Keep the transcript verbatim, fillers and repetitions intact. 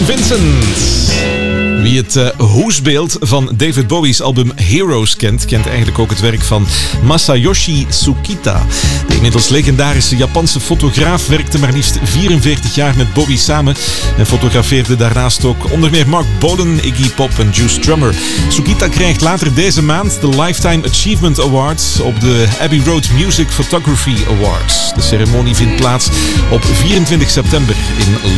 Vincent. Wie het uh, hoesbeeld van David Bowie's album Heroes kent, kent eigenlijk ook het werk van Masayoshi Tsukita. De inmiddels legendarische Japanse fotograaf werkte maar liefst vierenveertig jaar met Bowie samen en fotografeerde daarnaast ook onder meer Mark Bolan, Iggy Pop en Juice Strummer. Tsukita krijgt later deze maand de Lifetime Achievement Awards op de Abbey Road Music Photography Awards. De ceremonie vindt plaats op vierentwintig september in